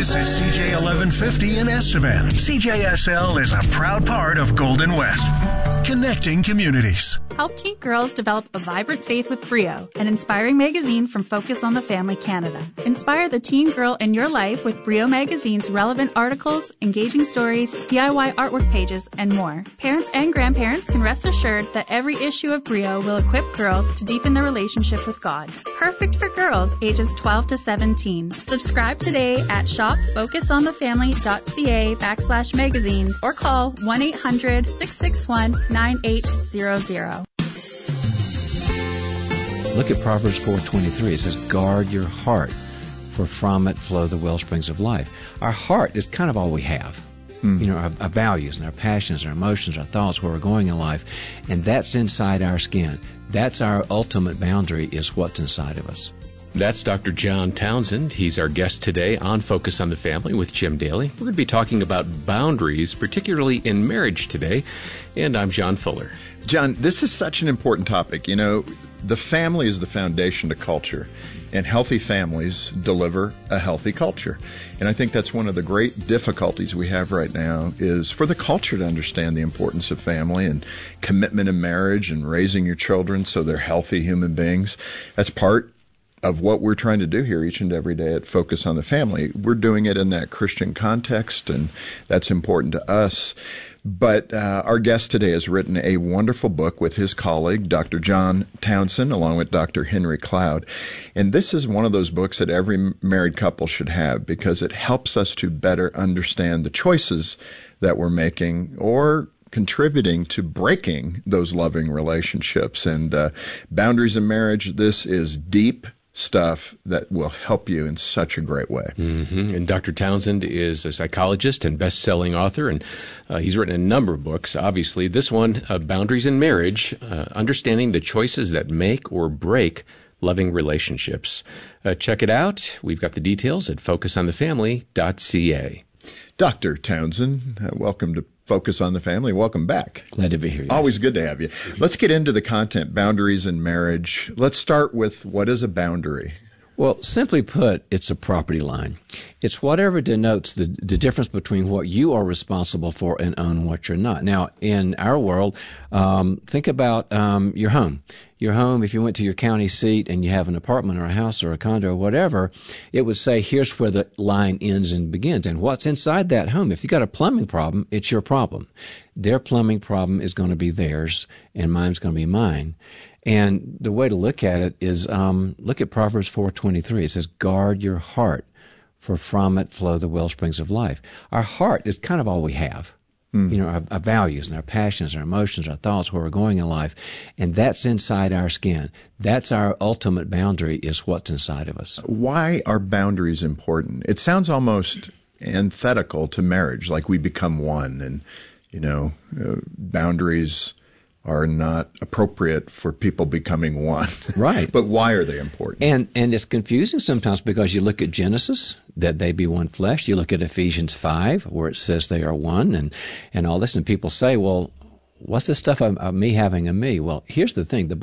This is CJ 1150 in Estevan. CJSL is a proud part of Golden West, connecting communities. Help teen girls develop a vibrant faith with Brio, an inspiring magazine from Focus on the Family Canada. Inspire the teen girl in your life with Brio magazine's relevant articles, engaging stories, DIY artwork pages, and more. Parents and grandparents can rest assured that every issue of Brio will equip girls to deepen their relationship with God. Perfect for girls ages 12 to 17. Subscribe today at shopfocusonthefamily.ca/magazines or call 1-800-661-9800. Look at Proverbs 4:23. It says, guard your heart, for from it flow the well springs of life. Our heart is kind of all we have. You know, our values and our passions, our emotions, our thoughts, where we're going in life. And that's inside our skin. That's our ultimate boundary, is what's inside of us. That's Dr. John Townsend. He's our guest today on Focus on the Family with Jim Daly. We're going to be talking about boundaries, particularly in marriage today. And I'm John Fuller. John, this is such an important topic. You know, the family is the foundation to culture, and healthy families deliver a healthy culture. And I think that's one of the great difficulties we have right now, is for the culture to understand the importance of family and commitment in marriage and raising your children so they're healthy human beings. That's part of what we're trying to do here each and every day at Focus on the Family. We're doing it in that Christian context, and that's important to us. But our guest today has written a wonderful book with his colleague, Dr. John Townsend, along with Dr. Henry Cloud. And this is one of those books that every married couple should have, because it helps us to better understand the choices that we're making or contributing to breaking those loving relationships. And boundaries in marriage, this is deep stuff that will help you in such a great way. Mm-hmm. And Dr. Townsend is a psychologist and best-selling author, and he's written a number of books. Obviously, this one, Boundaries in Marriage, Understanding the Choices That Make or Break Loving Relationships. Check it out. We've got the details at focusonthefamily.ca. Dr. Townsend, welcome to Focus on the Family. Welcome back. Glad to be here. Yes. Always good to have you. Let's get into the content, boundaries in marriage. Let's start with, what is a boundary? Well, simply put, it's a property line. It's whatever denotes the difference between what you are responsible for and own what you're not. Now, in our world, think about your home. Your home, if you went to your county seat and you have an apartment or a house or a condo or whatever, it would say, here's where the line ends and begins. And what's inside that home? If you got a plumbing problem, it's your problem. Their plumbing problem is going to be theirs, and mine's going to be mine. And the way to look at it is, look at Proverbs 4:23. It says, guard your heart, for from it flow the well springs of life. Our heart is kind of all we have. You know, our values and our passions, our emotions, our thoughts, where we're going in life. And that's inside our skin. That's our ultimate boundary, is what's inside of us. Why are boundaries important? It sounds almost antithetical to marriage, like we become one, and, you know, boundaries are not appropriate for people becoming one. Right. But why are they important? And it's confusing sometimes, because you look at Genesis, that they be one flesh. You look at Ephesians 5, where it says they are one, and all this, and people say, well, what's this stuff of me having a me? Well, here's the thing. The